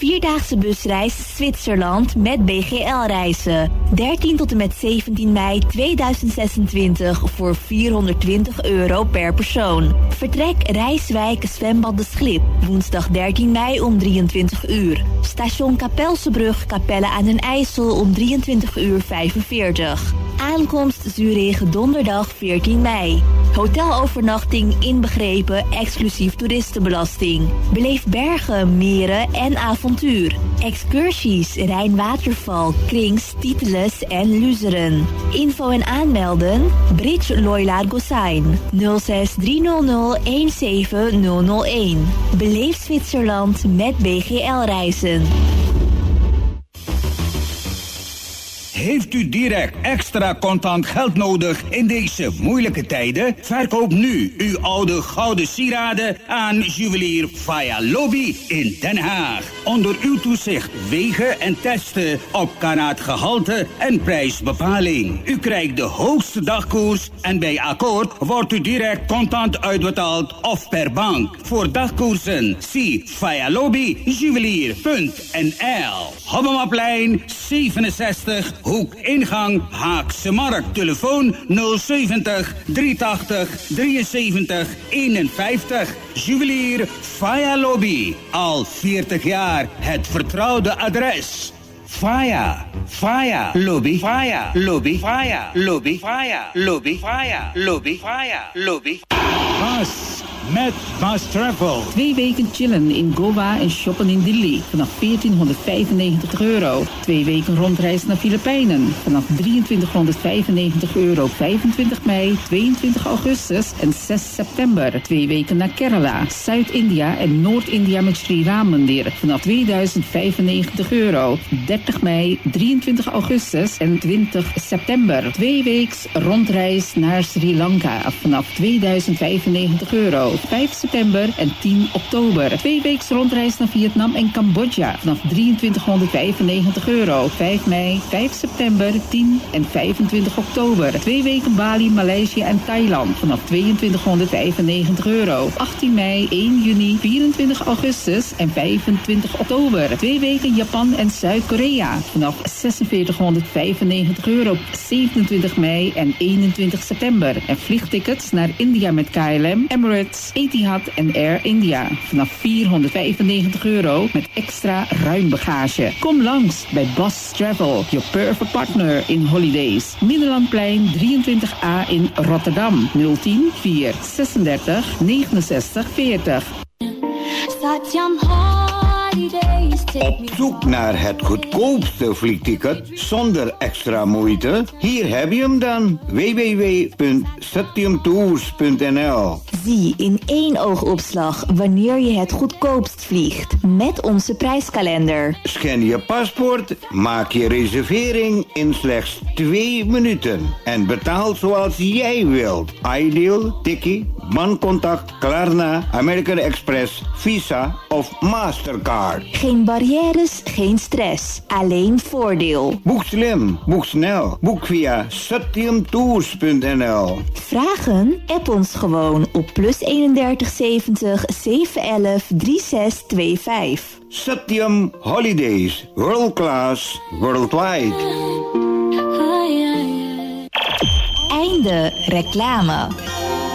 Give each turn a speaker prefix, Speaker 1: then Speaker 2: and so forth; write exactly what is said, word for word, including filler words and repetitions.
Speaker 1: vierdaagse busreis Zwitserland met B G L-reizen. dertien tot en met zeventien mei tweeduizend zesentwintig voor vierhonderdtwintig euro per persoon. Vertrek Rijswijk Zwembad de Schlip. Woensdag dertien mei om drieëntwintig uur. Station Kapelsebrug Capelle aan den IJssel om drieëntwintig uur vijfenveertig. Aankomst Zurich donderdag veertien mei. Hotelovernachting inbegrepen exclusief toeristenbelasting. Beleef bergen, meren en avontuur. Excursies Rijnwaterval, Krings, Titeles en Luzeren. Info en aanmelden Bridge Loylaar Gosijn nul zes drie nul nul een zeven nul nul een. Beleef Zwitserland met B G L-reizen.
Speaker 2: Heeft u direct extra contant geld nodig in deze moeilijke tijden? Verkoop nu uw oude gouden sieraden aan juwelier Faya Lobby in Den Haag. Onder uw toezicht wegen en testen op karaatgehalte en prijsbepaling. U krijgt de hoogste dagkoers en bij akkoord wordt u direct contant uitbetaald of per bank. Voor dagkoersen zie Faya Lobby juwelier punt n l. Hobbemaplein zevenenzestig, hoek ingang Haagse Markt. Telefoon nul zeventig driehonderdtachtig drieënzeventig eenenvijftig. Juwelier Faya Lobby. Al veertig jaar het vertrouwde adres. Faya, Faya Lobby, Faya Lobby, Faya Lobby, Faya Lobby, Faya Lobby, Faya Lobby.
Speaker 3: Bas met Bas Travel.
Speaker 4: Twee weken chillen in Goa en shoppen in Delhi vanaf veertienhonderdvijfennegentig euro. Twee weken rondreis naar Filipijnen vanaf drieëntwintighonderdvijfennegentig euro. vijfentwintig mei, tweeëntwintig augustus en zes september. Twee weken naar Kerala, Zuid-India en Noord-India met Sri Ram Mandir vanaf tweeduizend vijfennegentig euro. dertig mei, drieëntwintig augustus en twintig september. Twee weeks rondreis naar Sri Lanka vanaf tweeduizend vijfennegentig euro. vijf september en tien oktober. Twee weeks rondreis naar Vietnam en Cambodja vanaf drieëntwintighonderdvijfennegentig euro. vijf mei, vijf september, tien en vijfentwintig oktober. Twee weken Bali, Maleisië en Thailand vanaf tweeëntwintighonderdvijfennegentig euro. achttien mei, één juni, vierentwintig augustus en vijfentwintig oktober. Twee weken Japan en Zuid-Korea vanaf zesenveertighonderdvijfennegentig euro. zevenentwintig mei en eenentwintig september. En vliegtickets naar India met K L M, Emirates, Etihad en Air India vanaf vierhonderdvijfennegentig euro met extra ruim bagage. Kom langs bij Bas Travel, your perfect partner in holidays. Middellandplein drieëntwintig A in Rotterdam. nul tien vier zesendertig negenenzestig veertig.
Speaker 5: Op zoek naar het goedkoopste vliegticket zonder extra moeite? Hier heb je hem dan. w w w punt satyamtours punt n l.
Speaker 1: Zie in één oogopslag wanneer je het goedkoopst vliegt met onze prijskalender.
Speaker 5: Scan je paspoort, maak je reservering in slechts twee minuten. En betaal zoals jij wilt. Ideal, Tikkie, Mancontact, Klarna, American Express, Visa of Mastercard.
Speaker 1: Geen barrières, geen stress. Alleen voordeel.
Speaker 5: Boek slim, boek snel. Boek via satyamtours punt n l.
Speaker 1: Vragen? App ons gewoon op plus eenendertig zeventig zevenhonderdellf drieënzestig vijfenvijftig.
Speaker 5: Satyam Holidays. World class, worldwide.
Speaker 1: Einde reclame.